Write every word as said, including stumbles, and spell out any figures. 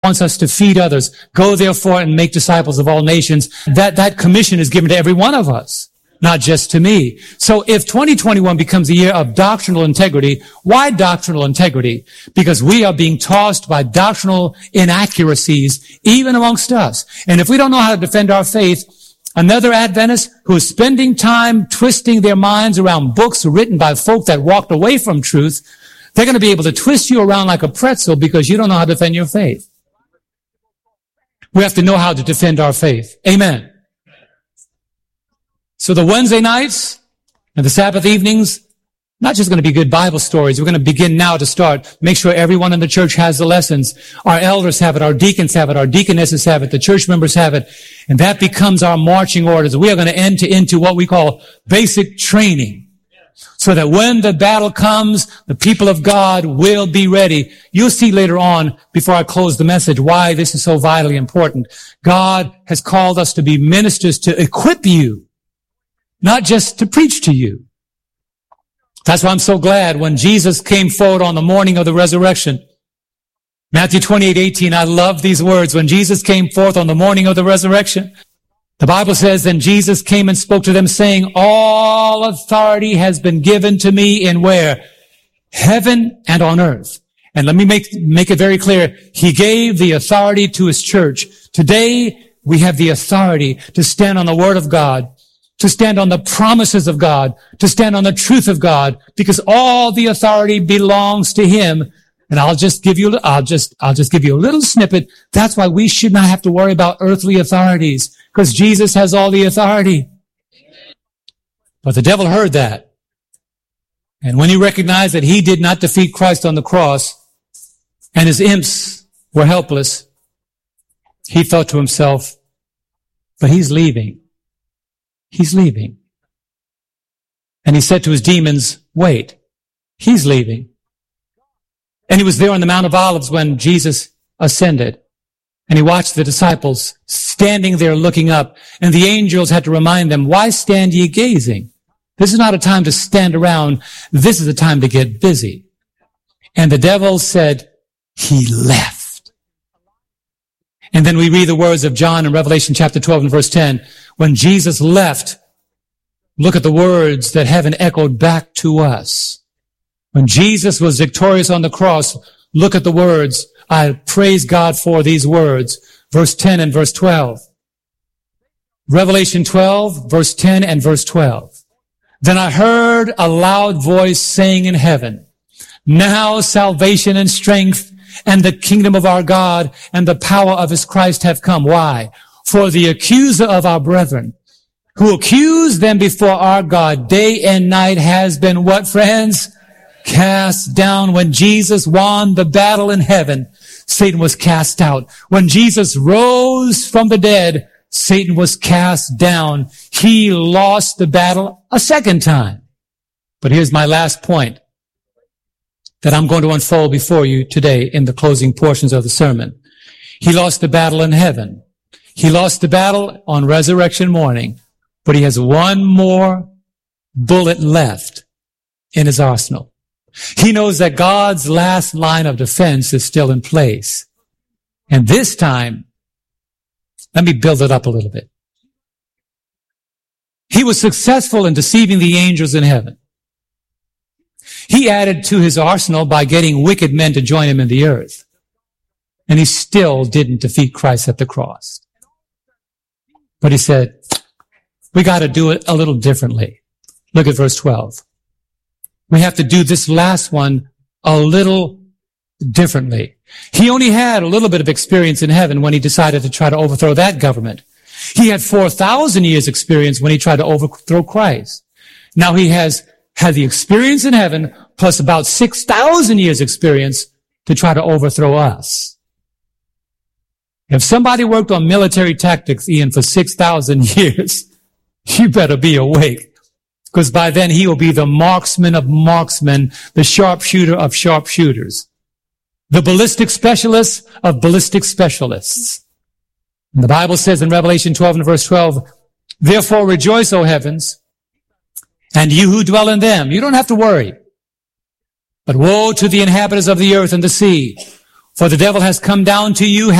wants us to feed others. Go therefore and make disciples of all nations. That, that commission is given to every one of us, not just to me. So if twenty twenty-one becomes a year of doctrinal integrity, why doctrinal integrity? Because we are being tossed by doctrinal inaccuracies, even amongst us. And if we don't know how to defend our faith, another Adventist who is spending time twisting their minds around books written by folk that walked away from truth, they're going to be able to twist you around like a pretzel because you don't know how to defend your faith. We have to know how to defend our faith. Amen. So the Wednesday nights and the Sabbath evenings, not just going to be good Bible stories. We're going to begin now to start. Make sure everyone in the church has the lessons. Our elders have it. Our deacons have it. Our deaconesses have it. The church members have it. And that becomes our marching orders. We are going to enter into what we call basic training, so that when the battle comes, the people of God will be ready. You'll see later on, before I close the message, why this is so vitally important. God has called us to be ministers to equip you, not just to preach to you. That's why I'm so glad when Jesus came forward on the morning of the resurrection. Matthew twenty-eight eighteen, I love these words. When Jesus came forth on the morning of the resurrection, the Bible says, then Jesus came and spoke to them saying, all authority has been given to me in where? Heaven and on earth. And let me make, make it very clear. He gave the authority to his church. Today, we have the authority to stand on the word of God, to stand on the promises of God, to stand on the truth of God, because all the authority belongs to him. And I'll just give you, I'll just, I'll just give you a little snippet. That's why we should not have to worry about earthly authorities, because Jesus has all the authority. But the devil heard that. And when he recognized that he did not defeat Christ on the cross, and his imps were helpless, he thought to himself, but he's leaving. He's leaving. And he said to his demons, wait, he's leaving. And he was there on the Mount of Olives when Jesus ascended. And he watched the disciples standing there looking up. And the angels had to remind them, why stand ye gazing? This is not a time to stand around. This is a time to get busy. And the devil said, he left. And then we read the words of John in Revelation chapter twelve and verse ten. When Jesus left, look at the words that heaven echoed back to us. When Jesus was victorious on the cross, look at the words. I praise God for these words. Verse ten and verse twelve. Revelation twelve, verse ten and verse twelve. Then I heard a loud voice saying in heaven, now salvation and strength and the kingdom of our God and the power of his Christ have come. Why? For the accuser of our brethren, who accused them before our God day and night, has been what, friends? Cast down. When Jesus won the battle in heaven, Satan was cast out. When Jesus rose from the dead, Satan was cast down. He lost the battle a second time. But here's my last point that I'm going to unfold before you today in the closing portions of the sermon. He lost the battle in heaven. He lost the battle on resurrection morning, but he has one more bullet left in his arsenal. He knows that God's last line of defense is still in place. And this time, let me build it up a little bit. He was successful in deceiving the angels in heaven. He added to his arsenal by getting wicked men to join him in the earth. And he still didn't defeat Christ at the cross. But he said, we got to do it a little differently. Look at verse twelve. We have to do this last one a little differently. He only had a little bit of experience in heaven when he decided to try to overthrow that government. He had four thousand years experience when he tried to overthrow Christ. Now he has had the experience in heaven plus about six thousand years experience to try to overthrow us. If somebody worked on military tactics, Ian, for six thousand years, you better be awake. Because by then he will be the marksman of marksmen, the sharpshooter of sharpshooters, the ballistic specialist of ballistic specialists. And the Bible says in Revelation twelve and verse twelve, therefore rejoice, O heavens, and you who dwell in them. You don't have to worry. But woe to the inhabitants of the earth and the sea, for the devil has come down to you